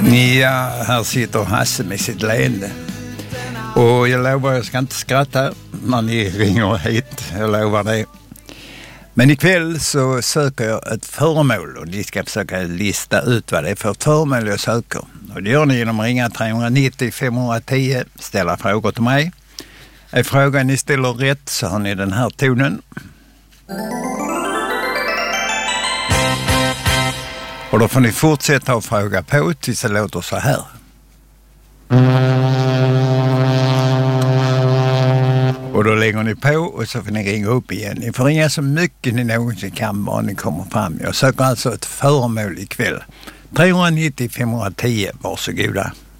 Ja, här sitter Hasse med sitt leende. Och jag lovar, jag ska inte skratta när ni ringer hit. Jag lovar det. Men ikväll så söker jag ett föremål och ni ska försöka lista ut vad det är för föremål jag söker. Och det gör ni genom att ringa 390 510, ställa frågor till mig. Är frågan ni ställer rätt så har ni den här tonen. Och då får ni fortsätta att fråga på tills det låter så här. Och då lägger ni på och så får ni ringa upp igen. Ni får ringa så mycket ni någonsin kan bara ni kommer fram. Jag söker alltså ett föremål ikväll. 390 510, varsågoda.